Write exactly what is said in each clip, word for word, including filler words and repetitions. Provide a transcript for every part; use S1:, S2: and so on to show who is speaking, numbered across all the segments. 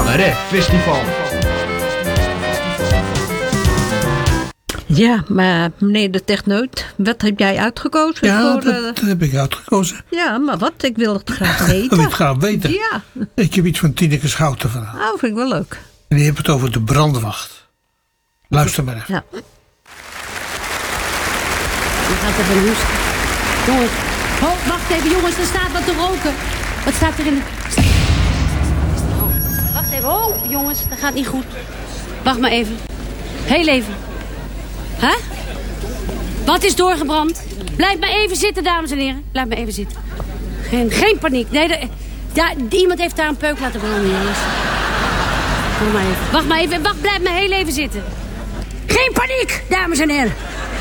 S1: Cabaret Festival.
S2: Ja, maar meneer de techneut, wat heb jij uitgekozen?
S3: Ja,
S2: voor,
S3: dat uh... heb ik uitgekozen.
S2: Ja, maar wat? Ik wil het graag weten.
S3: Wil je het graag weten?
S2: Ja.
S3: Ik heb iets van Tineke Schouten verhaal.
S2: Oh, vind ik wel leuk.
S3: En die heeft het over de brandwacht. Luister maar even.
S2: Ja.
S4: Je gaat even een hoesten. Jongens, oh, wacht even jongens, er staat wat te roken. Wat staat er in de... Oh, wacht even, oh jongens, dat gaat niet goed. Wacht maar even. Heel even. Hè? Wat is doorgebrand? Blijf maar even zitten, dames en heren. Blijf maar even zitten. Geen, geen paniek. Nee, de, ja, iemand heeft daar een peuk laten branden, jongens. Wacht maar even. Wacht maar even. Wacht, blijf maar heel even zitten. Geen paniek, dames en heren.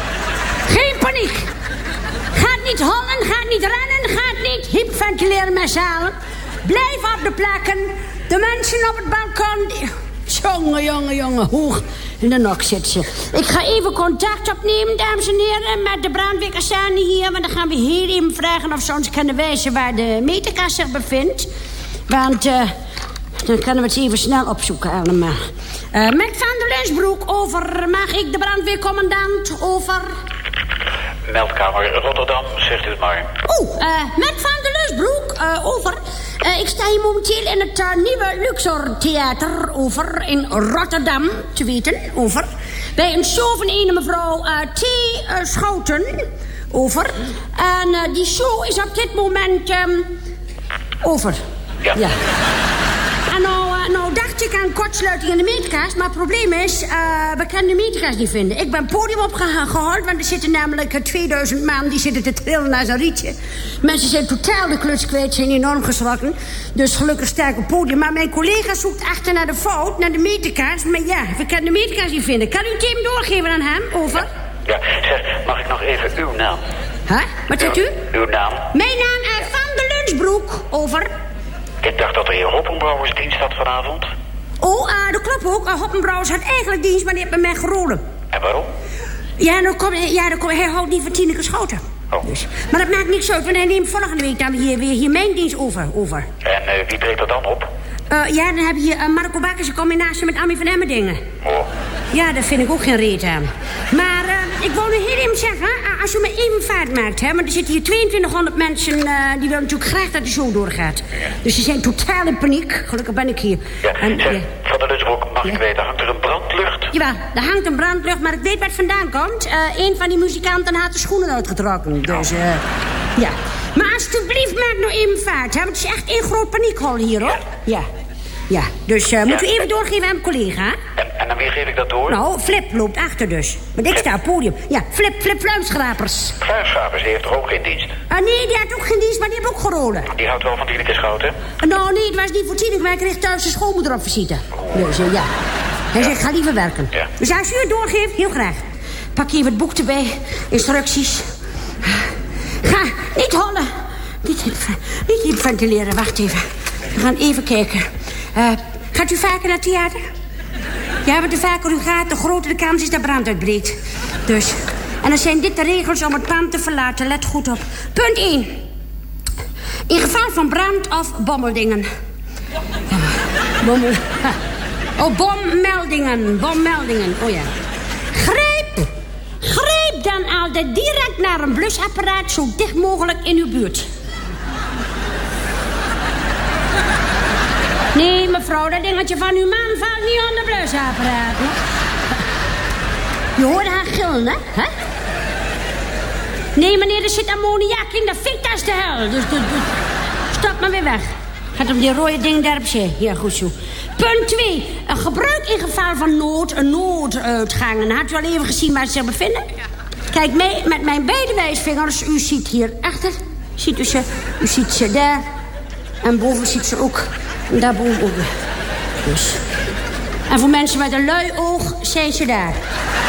S4: Geen paniek. Gaat niet hollen, gaat niet rennen, gaat niet hyperventileren met zalen. Blijf op de plekken. De mensen op het balkon... Die... Jongen, jongen, jongen, hoog in de nok zit ze. Ik ga even contact opnemen, dames en heren, met de brandweerkazerne hier. Want dan gaan we heel even vragen of ze ons kunnen wijzen waar de meterkast zich bevindt. Want uh, dan kunnen we het even snel opzoeken allemaal. Uh, met Van der Lensbroek, over. Mag ik de brandweercommandant, over?
S5: Meldkamer Rotterdam, zegt u het maar.
S4: Oeh, uh, met Van der Lensbroek, uh, over. Uh, ik sta hier momenteel in het uh, nieuwe Luxor Theater, over, in Rotterdam, te weten, over. Bij een show van een mevrouw uh, T. Uh, Schouten, over. En uh, die show is op dit moment um, over.
S5: Ja.
S4: ja. En nou, uh, nou dacht ik aan kortsluiting in de meterkast, maar het probleem is, uh, we kunnen de meterkast niet vinden. Ik ben het podium opgehaald, want er zitten namelijk uh, tweeduizend man die zitten te trillen naar zijn rietje. Mensen zijn totaal de kluts kwijt, zijn enorm geschrokken. Dus gelukkig sterk op het podium. Maar mijn collega zoekt achter naar de fout, naar de meterkast. Maar ja, we kunnen de meterkast niet vinden. Kan u het even doorgeven aan hem, over?
S5: Ja, zeg, mag ik nog even uw naam?
S4: Huh? Wat zegt u?
S5: Uw naam?
S4: Mijn naam is Van der Lensbroek, over.
S5: Ik dacht dat de heer Hoppenbrouwers dienst had vanavond.
S4: Oh, uh, dat klopt ook. Uh, Hoppenbrouwers had eigenlijk dienst, maar die heeft bij mij gerolen.
S5: En waarom?
S4: Ja, dan kom, ja dan kom, hij houdt niet van Tineke Schouten.
S5: Oh.
S4: Dus. Maar dat maakt niks uit, want hij neemt volgende week dan hier, weer hier mijn dienst over. over.
S5: En uh, wie treedt er dan op?
S4: Uh, ja, dan heb je uh, Marco Bakkers in combinatie met Amie van Emmerdingen.
S5: Oh.
S4: Ja, daar vind ik ook geen reet aan. Maar uh, ik wou nu heel even zeggen, uh, als u me even vaart maakt, hè, want er zitten hier tweeëntwintighonderd mensen, uh, die willen natuurlijk graag dat de show doorgaat. Ja. Dus ze zijn totaal in paniek. Gelukkig ben ik hier.
S5: Ja,
S4: en,
S5: zeg,
S4: ja.
S5: Van der Lensbroek, mag
S4: ja.
S5: ik weten, hangt er een brandlucht?
S4: Jawel, er hangt een brandlucht, maar ik weet waar het vandaan komt. Uh, een van die muzikanten had de schoenen uitgetrokken. Dus, uh, ja. Maar alsjeblieft, maak nou even vaart, hè, want het is echt één groot paniekhol hier, hoor. Ja. ja. Ja, dus uh, moet u even doorgeven aan mijn collega.
S5: En, en aan wie geef ik dat door?
S4: Nou, Flip loopt achter dus. Want ik sta op het podium. Ja, Flip, Flip Fluimschrapers.
S5: Fluimschrapers, die heeft toch ook geen dienst?
S4: Ah, nee, die had ook geen dienst, maar die heeft ook gerolen.
S5: Die houdt wel van Tineke Schouten?
S4: Uh, nou, nee, het was niet voor Tineke, maar ik kreeg thuis de schoonmoeder op visite. Dus uh, ja, hij ja. zegt, ga liever werken.
S5: Ja.
S4: Dus als u het doorgeeft, heel graag. Pak even het boek erbij, instructies. Ga, niet hollen. Niet, niet even ventileren, wacht even. We gaan even kijken. Uh, gaat u vaker naar het theater? Ja, want hoe vaker u gaat, de groter de kans is dat brand uitbreekt. Dus, en dan zijn dit de regels om het pand te verlaten. Let goed op. Punt één. In geval van brand of bommeldingen. Bommel. Oh, bommeldingen. Bommeldingen. Oh ja. Grijp. Grijp dan altijd direct naar een blusapparaat zo dicht mogelijk in uw buurt. Nee, mevrouw, dat dingetje van uw man valt niet aan de blusapparaat. Hè? Je hoorde haar gillen, hè? hè? Nee, meneer, er zit ammoniak in, dat fikt als de hel. Dus, dus, dus stop maar weer weg. Gaat om die rode ding daar opzij. Ja, goed zo. Punt twee. Een gebruik in geval van nood, een nooduitgang. En had u al even gezien waar ze zich bevinden? Kijk, mee, met mijn beide wijsvingers, u ziet hier achter. Ziet u ze? U ziet ze daar. En boven ziet ze ook. En daarboven ook. Dus. En voor mensen met een lui oog zijn ze daar.